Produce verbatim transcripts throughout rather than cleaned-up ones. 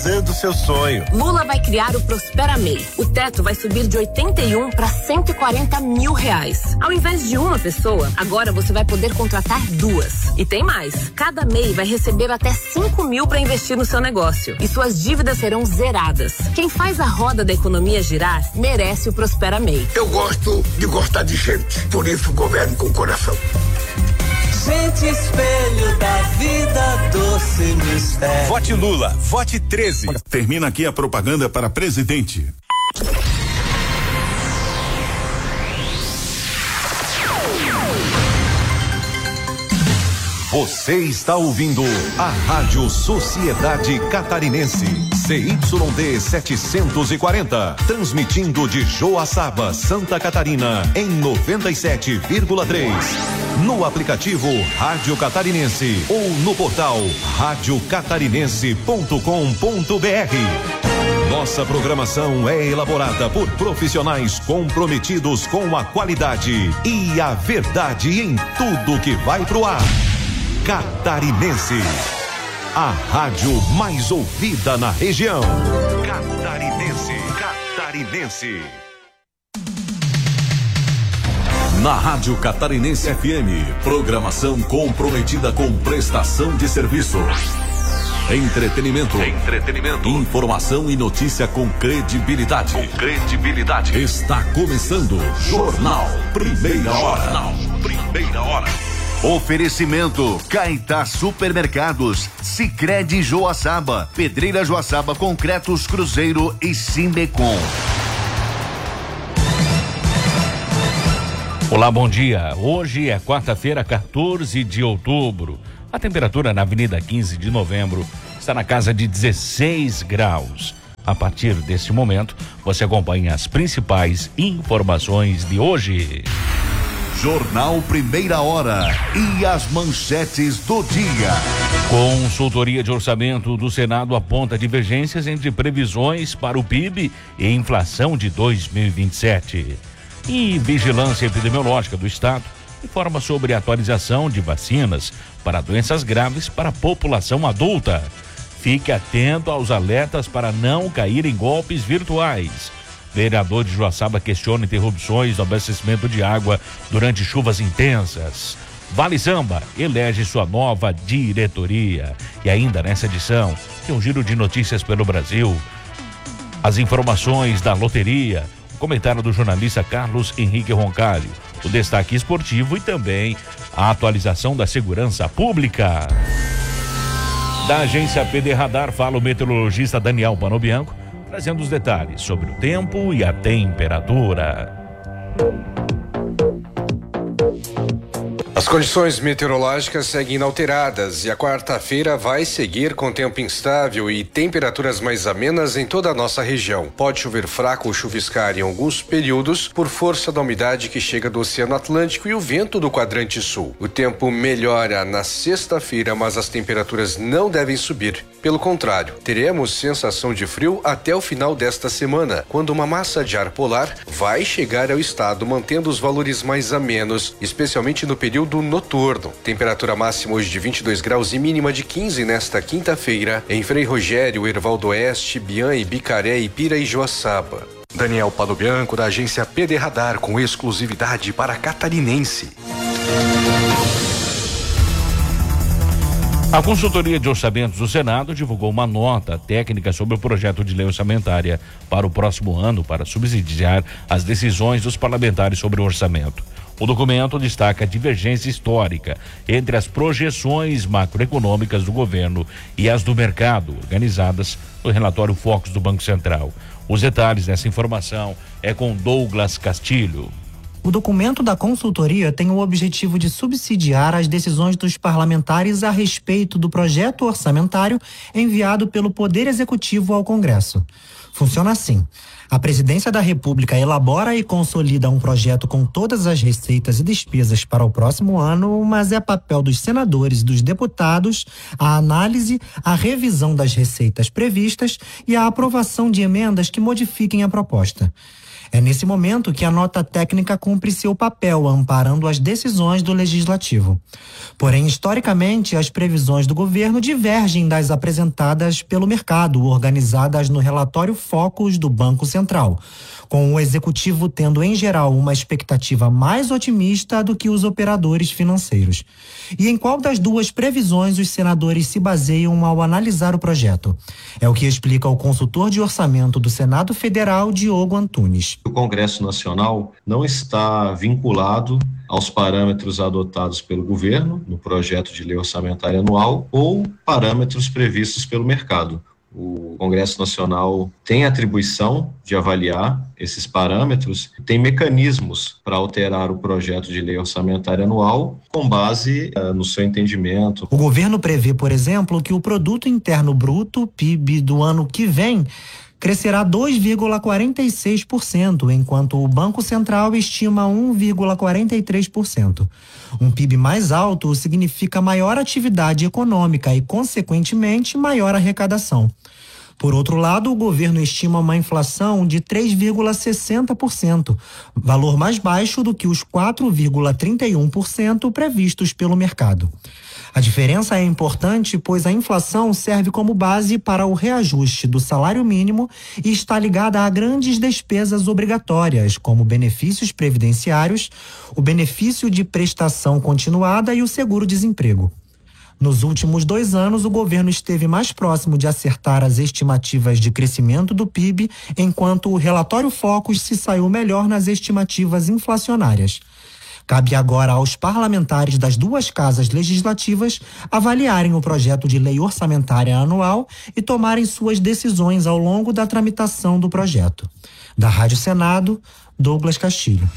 realizando seu sonho. Lula vai criar o Prospera M E I. O teto vai subir de oitenta e um para cento e quarenta mil reais. Ao invés de uma pessoa, agora você vai poder contratar duas. E tem mais. Cada M E I vai receber até cinco mil para investir no seu negócio. E suas dívidas serão zeradas. Quem faz a roda da economia girar merece o Prospera M E I. Eu gosto de gostar de gente. Por isso governo com coração. Gente, espelho da vida, doce mistério. Vote Lula, vote treze. Termina aqui a propaganda para presidente. Você está ouvindo a Rádio Sociedade Catarinense, C Y D setecentos e quarenta, transmitindo de Joaçaba, Santa Catarina, em noventa e sete vírgula três. No aplicativo Rádio Catarinense ou no portal rádio catarinense ponto com ponto b r. Nossa programação é elaborada por profissionais comprometidos com a qualidade e a verdade em tudo que vai pro ar. Catarinense, a rádio mais ouvida na região. Catarinense, Catarinense. Na Rádio Catarinense F M, programação comprometida com prestação de serviço. Entretenimento. Entretenimento. Informação e notícia com credibilidade. Com credibilidade. Está começando Jornal Primeira Hora. Jornal Primeira Hora. Oferecimento Caetá Supermercados, Sicredi Joaçaba, Pedreira Joaçaba Concretos Cruzeiro e Simbecom. Olá, bom dia. Hoje é quarta-feira, quatorze de outubro. A temperatura na Avenida quinze de novembro está na casa de dezesseis graus. A partir deste momento, você acompanha as principais informações de hoje. Jornal Primeira Hora e as manchetes do dia. Consultoria de Orçamento do Senado aponta divergências entre previsões para o P I B e inflação de dois mil e vinte e sete. E Vigilância Epidemiológica do Estado informa sobre a atualização de vacinas para doenças graves para a população adulta. Fique atento aos alertas para não cair em golpes virtuais. Vereador de Joaçaba questiona interrupções do abastecimento de água durante chuvas intensas. Vale Samba elege sua nova diretoria. E ainda nessa edição, tem um giro de notícias pelo Brasil. As informações da loteria, o comentário do jornalista Carlos Henrique Roncalho, o destaque esportivo e também a atualização da segurança pública. Da agência P D Radar fala o meteorologista Daniel Panobianco, trazendo os detalhes sobre o tempo e a temperatura. As condições meteorológicas seguem inalteradas e a quarta-feira vai seguir com tempo instável e temperaturas mais amenas em toda a nossa região. Pode chover fraco ou chuviscar em alguns períodos por força da umidade que chega do Oceano Atlântico e o vento do quadrante sul. O tempo melhora na sexta-feira, mas as temperaturas não devem subir. Pelo contrário, teremos sensação de frio até o final desta semana, quando uma massa de ar polar vai chegar ao estado, mantendo os valores mais amenos, especialmente no período do noturno. Temperatura máxima hoje de vinte e dois graus e mínima de quinze nesta quinta-feira em Frei Rogério, Hervaldo Oeste, Biã, Ibicaré, Ipira e Joaçaba. Daniel Panobianco, da agência P D Radar, com exclusividade para Catarinense. A Consultoria de Orçamentos do Senado divulgou uma nota técnica sobre o projeto de lei orçamentária para o próximo ano para subsidiar as decisões dos parlamentares sobre o orçamento. O documento destaca a divergência histórica entre as projeções macroeconômicas do governo e as do mercado, organizadas no relatório Focus do Banco Central. Os detalhes dessa informação é com Douglas Castilho. O documento da consultoria tem o objetivo de subsidiar as decisões dos parlamentares a respeito do projeto orçamentário enviado pelo Poder Executivo ao Congresso. Funciona assim: a Presidência da República elabora e consolida um projeto com todas as receitas e despesas para o próximo ano, mas é papel dos senadores e dos deputados a análise, a revisão das receitas previstas e a aprovação de emendas que modifiquem a proposta. É nesse momento que a nota técnica cumpre seu papel, amparando as decisões do Legislativo. Porém, historicamente, as previsões do governo divergem das apresentadas pelo mercado, organizadas no relatório Focus do Banco Central, com o executivo tendo, em geral, uma expectativa mais otimista do que os operadores financeiros. E em qual das duas previsões os senadores se baseiam ao analisar o projeto? É o que explica o consultor de orçamento do Senado Federal, Diogo Antunes. O Congresso Nacional não está vinculado aos parâmetros adotados pelo governo no projeto de lei orçamentária anual ou parâmetros previstos pelo mercado. O Congresso Nacional tem atribuição de avaliar esses parâmetros, tem mecanismos para alterar o projeto de lei orçamentária anual com base uh, no seu entendimento. O governo prevê, por exemplo, que o Produto Interno Bruto, P I B, do ano que vem crescerá dois vírgula quarenta e seis por cento, enquanto o Banco Central estima um vírgula quarenta e três por cento. Um P I B mais alto significa maior atividade econômica e, consequentemente, maior arrecadação. Por outro lado, o governo estima uma inflação de três vírgula sessenta por cento, valor mais baixo do que os quatro vírgula trinta e um por cento previstos pelo mercado. A diferença é importante, pois a inflação serve como base para o reajuste do salário mínimo e está ligada a grandes despesas obrigatórias, como benefícios previdenciários, o benefício de prestação continuada e o seguro-desemprego. Nos últimos dois anos, o governo esteve mais próximo de acertar as estimativas de crescimento do P I B, enquanto o relatório Focus se saiu melhor nas estimativas inflacionárias. Cabe agora aos parlamentares das duas casas legislativas avaliarem o projeto de lei orçamentária anual e tomarem suas decisões ao longo da tramitação do projeto. Da Rádio Senado, Douglas Castilho.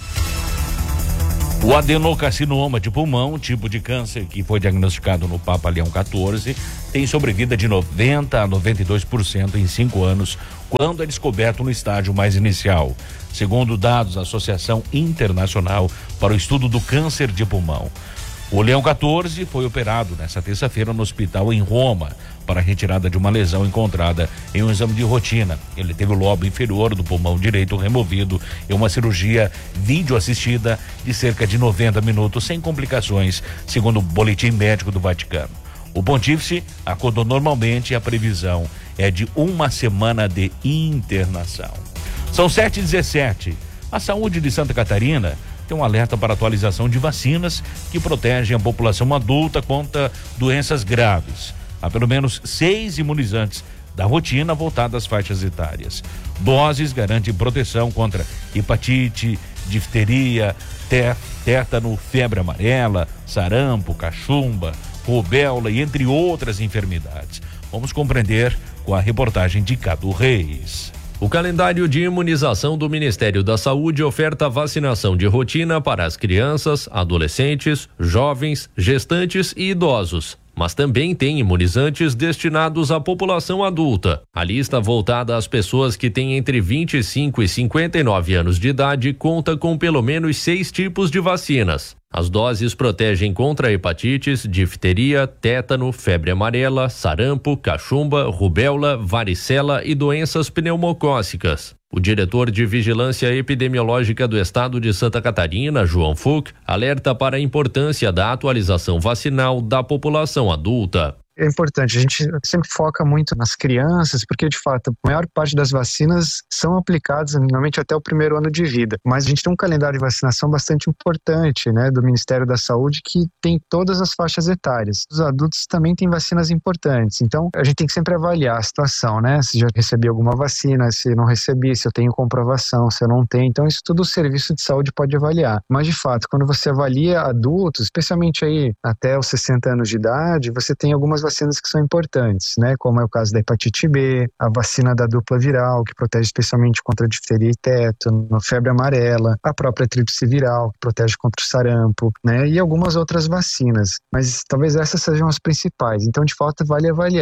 O adenocarcinoma de pulmão, tipo de câncer que foi diagnosticado no Papa Leão quatorze, tem sobrevida de noventa a noventa e dois por cento em cinco anos, quando é descoberto no estágio mais inicial, segundo dados da Associação Internacional para o Estudo do Câncer de Pulmão. O Leão quatorze foi operado nesta terça-feira no hospital em Roma para a retirada de uma lesão encontrada em um exame de rotina. Ele teve o lobo inferior do pulmão direito removido em uma cirurgia vídeo-assistida de cerca de noventa minutos sem complicações, segundo o boletim médico do Vaticano. O pontífice acordou normalmente e a previsão é de uma semana de internação. São sete e dezessete. A saúde de Santa Catarina tem um alerta para atualização de vacinas que protegem a população adulta contra doenças graves. Há pelo menos seis imunizantes da rotina voltadas às faixas etárias. Doses garantem proteção contra hepatite, difteria, té, tétano, febre amarela, sarampo, cachumba, rubéola e entre outras enfermidades. Vamos compreender com a reportagem de Cadu Reis. O calendário de imunização do Ministério da Saúde oferta vacinação de rotina para as crianças, adolescentes, jovens, gestantes e idosos. Mas também tem imunizantes destinados à população adulta. A lista voltada às pessoas que têm entre vinte e cinco e cinquenta e nove anos de idade conta com pelo menos seis tipos de vacinas. As doses protegem contra hepatites, difteria, tétano, febre amarela, sarampo, cachumba, rubéola, varicela e doenças pneumocócicas. O diretor de Vigilância Epidemiológica do Estado de Santa Catarina, João Fuch, alerta para a importância da atualização vacinal da população adulta. É importante, a gente sempre foca muito nas crianças, porque de fato a maior parte das vacinas são aplicadas normalmente até o primeiro ano de vida, mas a gente tem um calendário de vacinação bastante importante, né, do Ministério da Saúde, que tem todas as faixas etárias. Os adultos também têm vacinas importantes, então a gente tem que sempre avaliar a situação, né, se já recebi alguma vacina, se não recebi, se eu tenho comprovação, se eu não tenho, então isso tudo o serviço de saúde pode avaliar, mas de fato quando você avalia adultos, especialmente aí até os sessenta anos de idade, você tem algumas vacinas que são importantes, né? Como é o caso da hepatite B, a vacina da dupla viral, que protege especialmente contra a difteria e tétano, a febre amarela, a própria tríplice viral, que protege contra o sarampo, né? E algumas outras vacinas. Mas talvez essas sejam as principais. Então, de fato, vale avaliar.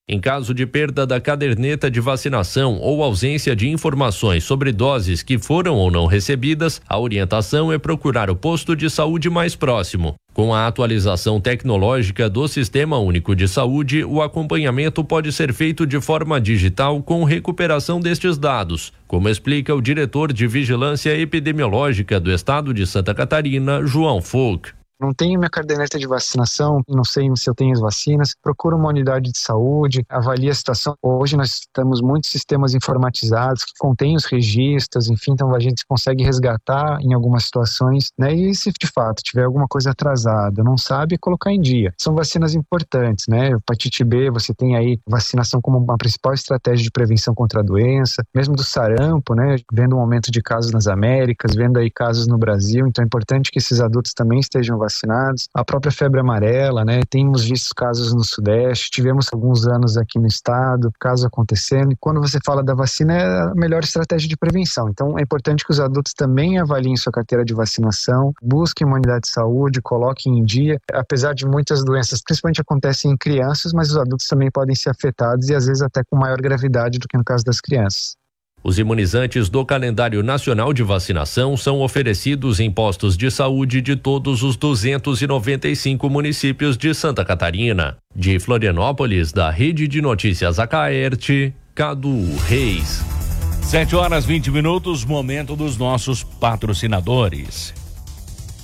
Em caso de perda da caderneta de vacinação ou ausência de informações sobre doses que foram ou não recebidas, a orientação é procurar o posto de saúde mais próximo. Com a atualização tecnológica do Sistema Único de Saúde, o acompanhamento pode ser feito de forma digital com recuperação destes dados, como explica o diretor de Vigilância Epidemiológica do Estado de Santa Catarina, João Folk. Não tenho minha caderneta de vacinação, não sei se eu tenho as vacinas, procuro uma unidade de saúde, avalia a situação. Hoje nós temos muitos sistemas informatizados que contêm os registros, enfim, então a gente consegue resgatar em algumas situações, né? E se de fato tiver alguma coisa atrasada, não sabe, colocar em dia. São vacinas importantes, né? Hepatite B, você tem aí vacinação como uma principal estratégia de prevenção contra a doença, mesmo do sarampo, né? Vendo um aumento de casos nas Américas, vendo aí casos no Brasil, então é importante que esses adultos também estejam vacinados. vacinados, a própria febre amarela, né? Temos visto casos no Sudeste, tivemos alguns anos aqui no estado, casos acontecendo, e quando você fala da vacina é a melhor estratégia de prevenção, então é importante que os adultos também avaliem sua carteira de vacinação, busquem uma unidade de saúde, coloquem em dia, apesar de muitas doenças, principalmente acontecem em crianças, mas os adultos também podem ser afetados e às vezes até com maior gravidade do que no caso das crianças. Os imunizantes do calendário nacional de vacinação são oferecidos em postos de saúde de todos os duzentos e noventa e cinco municípios de Santa Catarina. De Florianópolis, da Rede de Notícias Acaerte, Cadu Reis. sete horas e vinte minutos, momento dos nossos patrocinadores.